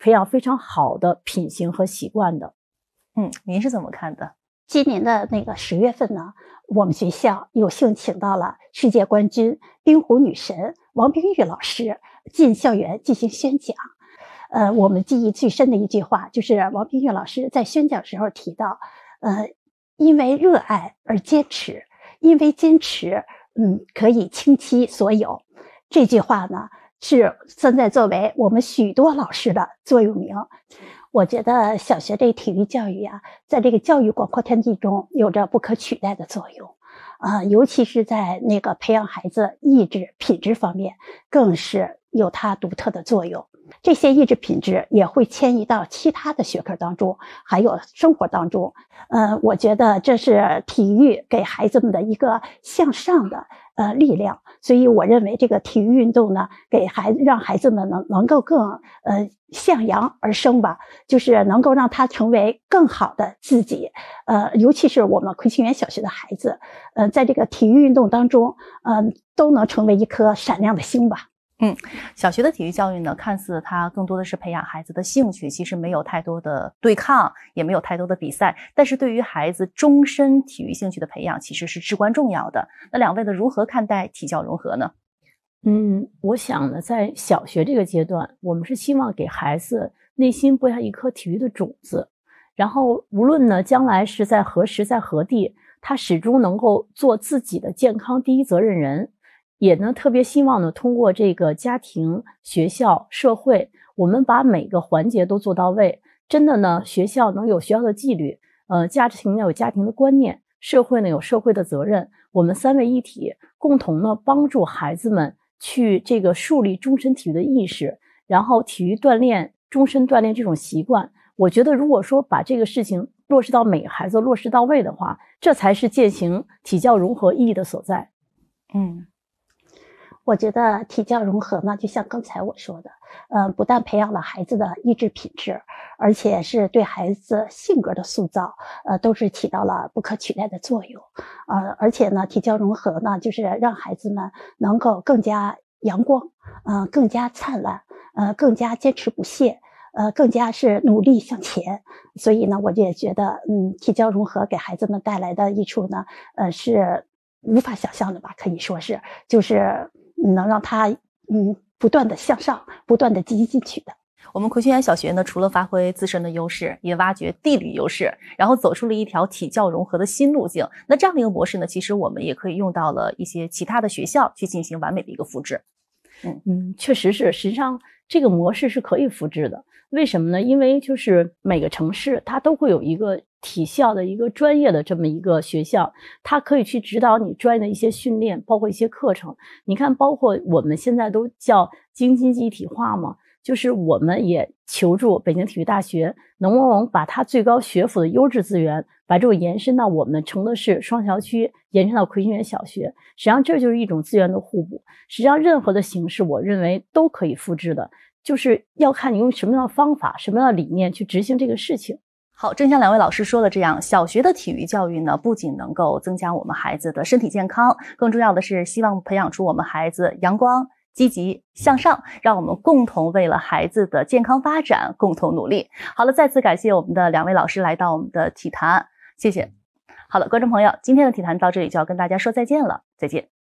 培养非常好的品行和习惯的。 您是怎么看的？ 今年的那个10月份呢，我们学校有幸请到了世界冠军冰壶女神王冰玉老师进校园进行宣讲。我们记忆最深的一句话就是王冰玉老师在宣讲时候提到，因为热爱而坚持，因为坚持，可以倾其所有。这句话呢，是现在作为我们许多老师的座右铭。我觉得小学这体育教育啊，在这个教育广阔天地中有着不可取代的作用，尤其是在那个培养孩子意志品质方面，更是有它独特的作用。这些意志品质也会迁移到其他的学科当中，还有生活当中。我觉得这是体育给孩子们的一个向上的力量。所以我认为这个体育运动呢，让孩子们能够更向阳而生吧，就是能够让他成为更好的自己。尤其是我们葵青园小学的孩子，在这个体育运动当中，都能成为一颗闪亮的星吧。 小学的体育教育呢，看似它更多的是培养孩子的兴趣，其实没有太多的对抗，也没有太多的比赛，但是对于孩子终身体育兴趣的培养其实是至关重要的。那两位呢，如何看待体教融合呢？ 我想呢，在小学这个阶段，我们是希望给孩子内心播下一颗体育的种子，然后无论呢将来是在何时在何地，他始终能够做自己的健康第一责任人。也呢特别希望呢通过这个家庭、学校、社会，我们把每个环节都做到位。真的呢，学校能有学校的纪律，家庭呢有家庭的观念，社会呢有社会的责任。我们三位一体，共同呢帮助孩子们去这个树立终身体育的意识，然后体育锻炼、终身锻炼这种习惯。我觉得如果说把这个事情落实到每个孩子落实到位的话，这才是践行体教融合意义的所在。 我觉得体教融合呢，就像刚才我说的，不但培养了孩子的意志品质，而且是对孩子性格的塑造，都是起到了不可取代的作用。而且呢，体教融合呢，就是让孩子们能够更加阳光，更加灿烂，更加坚持不懈，更加是努力向前。所以呢，我也觉得，体教融合给孩子们带来的益处呢，是无法想象的吧，可以说是，就是能让他不断的向上，不断的积极进取的。 我们葵青园小学呢，除了发挥自身的优势，也挖掘地理优势，然后走出了一条体教融合的新路径。那这样的一个模式呢，其实我们也可以用到了一些其他的学校去进行完美的一个复制。 确实是，实际上这个模式是可以复制的。为什么呢？因为就是每个城市它都会有一个体校的一个专业的这么一个学校，它可以去指导你专业的一些训练，包括一些课程。你看，包括我们现在都叫京津冀一体化嘛，就是我们也求助北京体育大学，能不能把它最高学府的优质资源，把这种延伸到我们承德市双桥区，延伸到葵青园小学。实际上这就是一种资源的互补。实际上任何的形式，我认为都可以复制的，就是要看你用什么样的方法、什么样的理念去执行这个事情。 好，正像两位老师说的这样，小学的体育教育呢，不仅能够增加我们孩子的身体健康，更重要的是希望培养出我们孩子阳光、积极向上，让我们共同为了孩子的健康发展共同努力。好了，再次感谢我们的两位老师来到我们的体坛，谢谢。好了，观众朋友，今天的体坛到这里就要跟大家说再见了，再见。